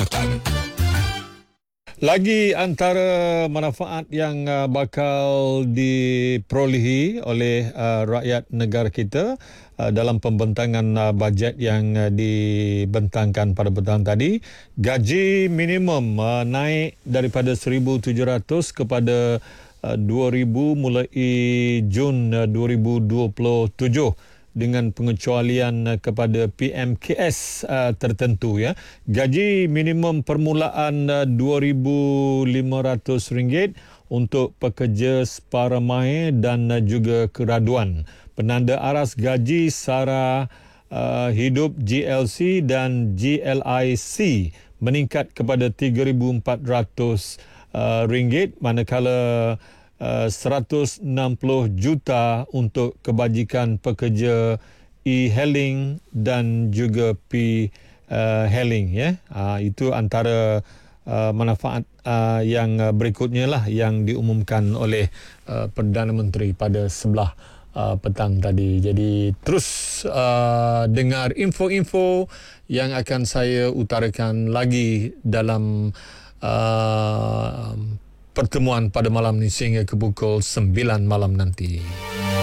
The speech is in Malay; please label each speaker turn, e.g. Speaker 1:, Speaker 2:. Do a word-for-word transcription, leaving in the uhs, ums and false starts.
Speaker 1: Pakatan.
Speaker 2: Lagi antara manfaat yang uh, bakal diperolehi oleh uh, rakyat negara kita uh, dalam pembentangan uh, bajet yang uh, dibentangkan pada petang tadi, gaji minimum uh, naik daripada seribu tujuh ratus kepada uh, dua ribu mulai Jun uh, dua ribu dua puluh tujuh, dengan pengecualian kepada P M K S uh, tertentu, ya. Gaji minimum permulaan uh, dua ribu lima ratus ringgit untuk pekerja separamai dan uh, juga keraduan. Penanda aras gaji sara uh, hidup G L C dan G L I C meningkat kepada tiga ribu empat ratus uh, ringgit, manakala Uh, seratus enam puluh juta untuk kebajikan pekerja e-hailing dan juga P-hailing, ya. Uh, itu antara uh, manfaat uh, yang berikutnya lah yang diumumkan oleh uh, Perdana Menteri pada sebelah uh, petang tadi. Jadi terus uh, dengar info-info yang akan saya utarakan lagi dalam uh, pertemuan pada malam ini sehingga ke pukul sembilan malam nanti.